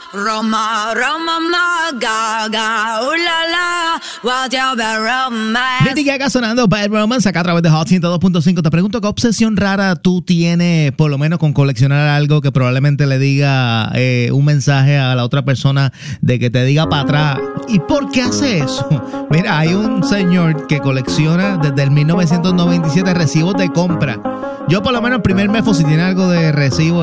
Roma, Roma, ma, gaga, la, whatever romance. Lady Gaga sonando Bad Romance acá a través de Hot 102.5. Te pregunto, ¿qué obsesión rara tú tienes, por lo menos con coleccionar algo que probablemente le diga un mensaje a la otra persona de que te diga para atrás? ¿Y por qué hace eso? Mira, hay un señor que colecciona desde el 1997 recibos de compra. Yo por lo menos el primer mes, si tiene algo de recibo